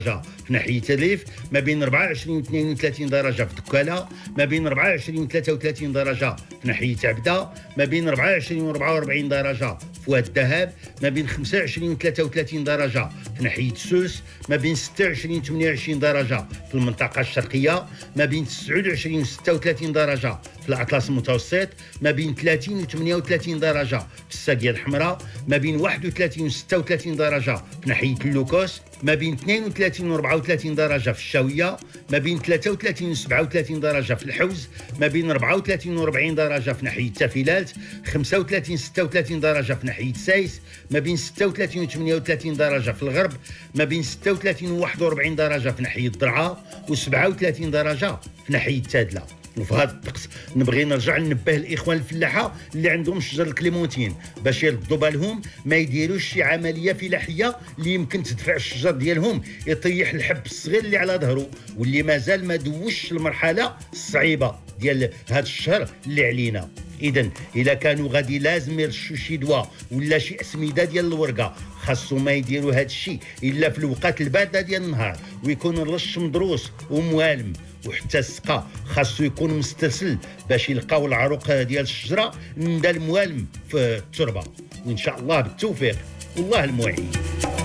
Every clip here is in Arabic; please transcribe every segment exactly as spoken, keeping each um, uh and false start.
في ناحية تليف، ما بين أربعة وعشرين و اثنين وثلاثين درجة في دكالة، ما بين أربعة وعشرين و ثلاثة وثلاثين درجة في ناحية عبدة، ما بين أربعة وعشرين و أربعة وأربعين درجة في واد الذهب، ما بين خمسة وعشرين و ثلاثة وثلاثين درجة في ناحية سوس، ما بين ستة وعشرين و ثمانية وعشرين درجة في المنطقة الشرقية، ما بين تسعة وعشرين و ستة وثلاثين درجة في الأطلس المتوسط، ما بين ثلاثين و ثمانية وثلاثين درجة في الساقية الحمراء، ما بين واحد وثلاثين و ستة وثلاثين درجة في ناحية اللوكوس، ما بين اثنين وثلاثين و أربعة وثلاثين درجة في الشاوية، ما بين ثلاثة وثلاثين و سبعة وثلاثين درجة في الحوز، ما بين أربعة وثلاثين و أربعين درجة في ناحية تافيلات، خمسة وثلاثين و ستة وثلاثين درجة في ناحية سايس، ما بين ستة وثلاثين و ثمانية وثلاثين درجة في الغرب، ما بين ستة وثلاثين و واحد وأربعين درجة في ناحية الضرعة، و سبعة وثلاثين درجة في ناحية تادلة. وفي هذا الطقس نبغي نرجع ننبه الاخوان الفلاحه اللي عندهم شجر الكليمونتين باش يردوا بالهم ما يديروش شي عمليه فلاحيه اللي يمكن تدفع الشجر ديالهم يطيح الحب الصغير اللي على ظهره واللي مازال ما دوش المرحله الصعيبه ديال هذا الشهر اللي علينا. اذا اذا كانوا غادي لازم يرشوا شي دواء ولا شي اسمده ديال الورقه خاصو ما يديروا هذا الشيء الا في الوقت البارده ديال النهار ويكون الرش مدروس وموالم، وحتى السقا خاصو يكون مسترسل باش يلقاو العروق ديال الشجره ندا الموالم في التربه. وان شاء الله بالتوفيق والله المعين.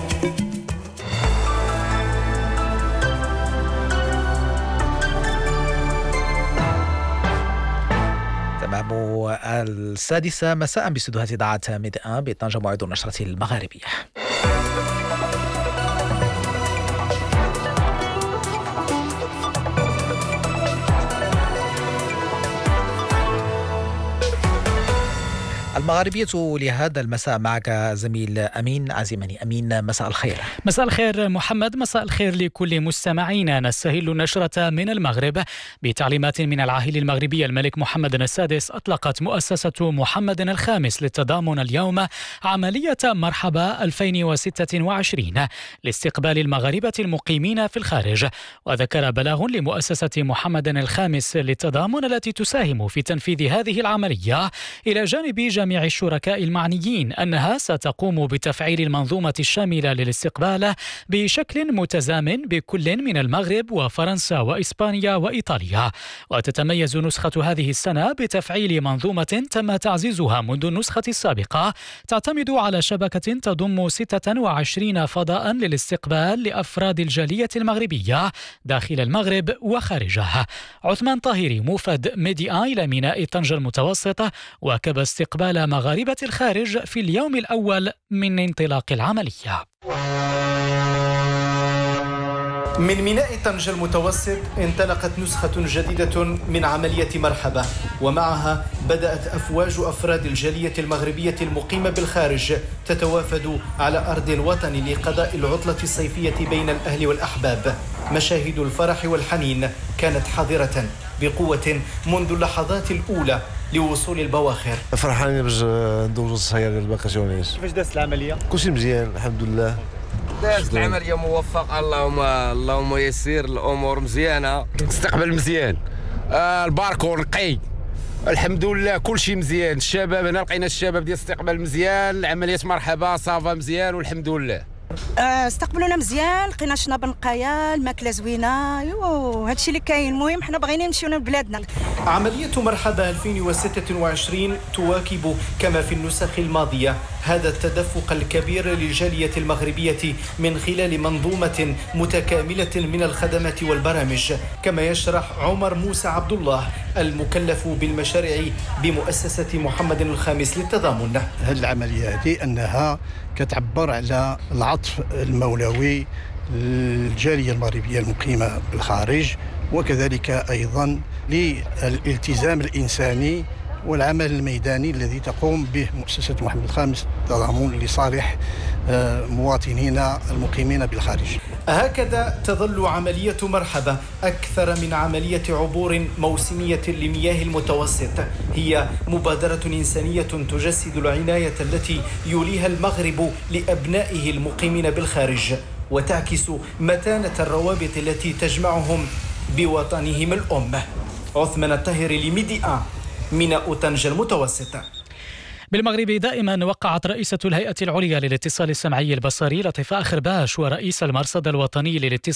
تمام السادسة مساء باستديوهات إذاعة ميدان بطنجة، موعد النشرة المغاربية. المغاربية لهذا المساء معك زميل أمين عزيماني. أمين، مساء الخير. مساء الخير محمد، مساء الخير لكل مستمعينا. نستهل النشرة من المغرب بتعليمات من العاهل المغربي الملك محمد السادس. أطلقت مؤسسة محمد الخامس للتضامن اليوم عملية مرحبا ألفين وستة وعشرين لاستقبال المغاربة المقيمين في الخارج. وذكر بلاغ لمؤسسة محمد الخامس للتضامن التي تساهم في تنفيذ هذه العملية إلى جانب جميع الشركاء المعنيين أنها ستقوم بتفعيل المنظومة الشاملة للاستقبال بشكل متزامن بكل من المغرب وفرنسا وإسبانيا وإيطاليا. وتتميز نسخة هذه السنة بتفعيل منظومة تم تعزيزها منذ النسخة السابقة، تعتمد على شبكة تضم ستة وعشرين فضاء للاستقبال لأفراد الجالية المغربية داخل المغرب وخارجها. عثمان طاهري موفد ميدي آي لميناء طنجة المتوسطة واكب استقبال مغاربة الخارج في اليوم الأول من انطلاق العملية. من ميناء طنجة المتوسط انطلقت نسخة جديدة من عملية مرحبا، ومعها بدأت أفواج أفراد الجالية المغربية المقيمة بالخارج تتوافد على أرض الوطن لقضاء العطلة الصيفية بين الأهل والأحباب. مشاهد الفرح والحنين كانت حاضرة بقوة منذ اللحظات الأولى لوصول البواخر. فرحانين باش ندوزو الصياد ديال الباكاسيونيس. كيفاش دازت العملية؟ كلشي مزيان الحمد لله. دازت العملية موفقة، اللهم اللهم يسير الأمور مزيانة، استقبل مزيان، آه الباركور نقي الحمد لله، كل شيء مزيان. الشباب هنا لقينا الشباب ديال استقبال مزيان، عملية مرحبا صافا مزيان والحمد لله. استقبلونا مزيان، لقينا شنب نقايا، الماكله زوينه، يو هادشي اللي كاين. المهم حنا باغيين نمشيو لبلادنا. عمليه مرحبا ألفين وستة وعشرين تواكب كما في النسخ الماضيه هذا التدفق الكبير للجاليه المغربيه من خلال منظومه متكامله من الخدمات والبرامج، كما يشرح عمر موسى عبد الله المكلف بالمشاريع بمؤسسه محمد الخامس للتضامن. هذه العمليه هذه انها كتعبر على العطف المولوي للجالية المغربية المقيمة بالخارج، وكذلك أيضا للالتزام الإنساني والعمل الميداني الذي تقوم به مؤسسة محمد الخامس للتضامن لصالح مواطنينا المقيمين بالخارج. هكذا تظل عملية مرحبا أكثر من عملية عبور موسمية لمياه المتوسط، هي مبادرة إنسانية تجسد العناية التي يوليها المغرب لأبنائه المقيمين بالخارج، وتعكس متانة الروابط التي تجمعهم بوطنهم الأم. عثمان الطاهري لميديا، ميناء طنجة المتوسطة. بالمغرب دائما وقعت رئيسة الهيئة العليا للاتصال السمعي البصري لطيفة أخرباش ورئيس المرصد الوطني للاتصال